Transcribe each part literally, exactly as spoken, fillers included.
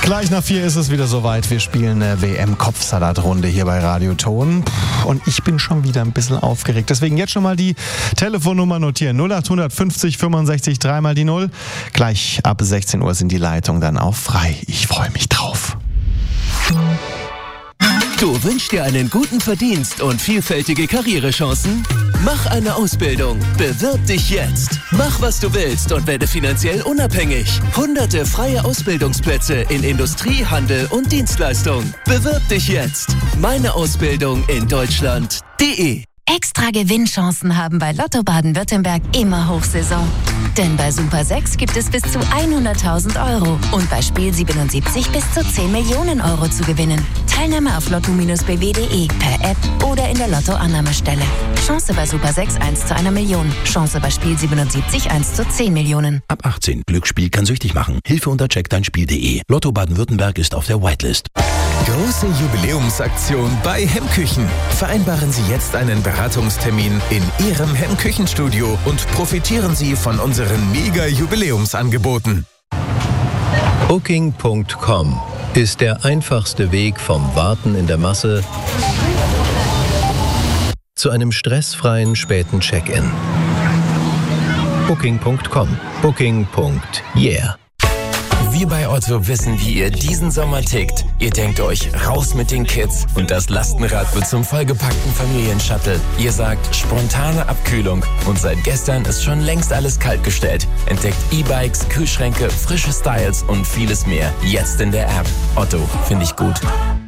Gleich nach vier ist es wieder soweit. Wir spielen eine W M-Kopfsalatrunde hier bei Radio Ton. Und ich bin schon wieder ein bisschen aufgeregt. Deswegen jetzt schon mal die Telefonnummer notieren. null acht fünfzig fünfundsechzig drei mal die null. Gleich ab sechzehn Uhr sind die Leitungen dann auch frei. Ich freue mich drauf. Du wünschst dir einen guten Verdienst und vielfältige Karrierechancen? Mach eine Ausbildung. Bewirb dich jetzt. Mach, was du willst und werde finanziell unabhängig. Hunderte freie Ausbildungsplätze in Industrie, Handel und Dienstleistung. Bewirb dich jetzt. Meine Ausbildung in Deutschland.de. Extra Gewinnchancen haben bei Lotto Baden-Württemberg immer Hochsaison. Denn bei Super sechs gibt es bis zu hunderttausend Euro und bei Spiel siebenundsiebzig bis zu zehn Millionen Euro zu gewinnen. Teilnahme auf lotto Bindestrich b w punkt d e, per App oder in der Lotto-Annahmestelle. Chance bei Super sechs eins zu einer Million. Chance bei Spiel siebenundsiebzig eins zu zehn Millionen. Ab achtzehn. Glücksspiel kann süchtig machen. Hilfe unter check dein spiel punkt de. Lotto Baden-Württemberg ist auf der Whitelist. Große Jubiläumsaktion bei Hemmküchen. Vereinbaren Sie jetzt einen Beratungstermin in Ihrem Hemmküchenstudio und profitieren Sie von unseren Mega-Jubiläumsangeboten. Booking punkt com ist der einfachste Weg vom Warten in der Masse zu einem stressfreien späten Check-in. Booking punkt com. Booking. Yeah. Wir bei Otto wissen, wie ihr diesen Sommer tickt. Ihr denkt euch, raus mit den Kids und das Lastenrad wird zum vollgepackten Familienshuttle. Ihr sagt, spontane Abkühlung und seit gestern ist schon längst alles kaltgestellt. Entdeckt E-Bikes, Kühlschränke, frische Styles und vieles mehr. Jetzt in der App. Otto, finde ich gut.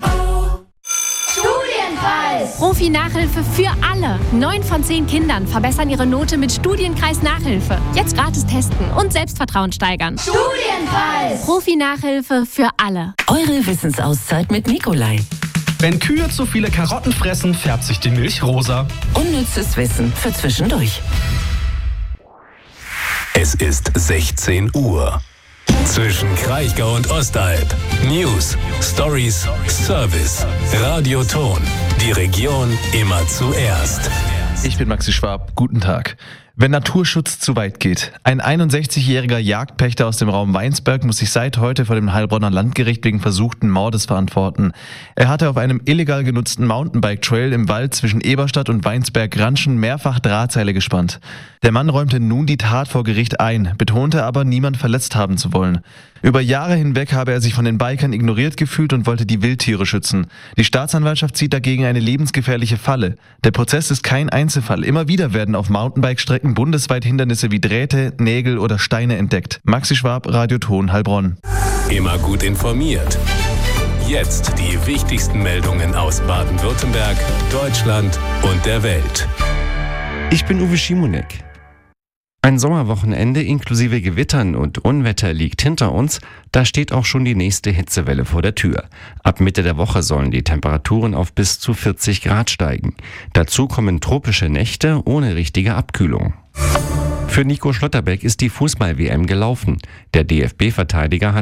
Profi-Nachhilfe für alle. Neun von zehn Kindern verbessern ihre Note mit Studienkreis-Nachhilfe. Jetzt gratis testen und Selbstvertrauen steigern. Studienkreis! Profi-Nachhilfe für alle. Eure Wissensauszeit mit Nikolai. Wenn Kühe zu viele Karotten fressen, färbt sich die Milch rosa. Unnützes Wissen für zwischendurch. Es ist sechzehn Uhr. Zwischen Kraichgau und Ostalb. News, Stories, Service. Radio Ton. Die Region immer zuerst. Ich bin Maxi Schwab. Guten Tag. Wenn Naturschutz zu weit geht. Ein einundsechzigjähriger Jagdpächter aus dem Raum Weinsberg muss sich seit heute vor dem Heilbronner Landgericht wegen versuchten Mordes verantworten. Er hatte auf einem illegal genutzten Mountainbike-Trail im Wald zwischen Eberstadt und Weinsberg-Ranschen mehrfach Drahtseile gespannt. Der Mann räumte nun die Tat vor Gericht ein, betonte aber, niemand verletzt haben zu wollen. Über Jahre hinweg habe er sich von den Bikern ignoriert gefühlt und wollte die Wildtiere schützen. Die Staatsanwaltschaft zieht dagegen eine lebensgefährliche Falle. Der Prozess ist kein Einzelfall. Immer wieder werden auf Mountainbike-Strecken bundesweit Hindernisse wie Drähte, Nägel oder Steine entdeckt. Maxi Schwab, Radio Ton, Heilbronn. Immer gut informiert. Jetzt die wichtigsten Meldungen aus Baden-Württemberg, Deutschland und der Welt. Ich bin Uwe Schimonek. Ein Sommerwochenende inklusive Gewittern und Unwetter liegt hinter uns, da steht auch schon die nächste Hitzewelle vor der Tür. Ab Mitte der Woche sollen die Temperaturen auf bis zu vierzig Grad steigen. Dazu kommen tropische Nächte ohne richtige Abkühlung. Für Nico Schlotterbeck ist die Fußball-W M gelaufen. Der D F B-Verteidiger hat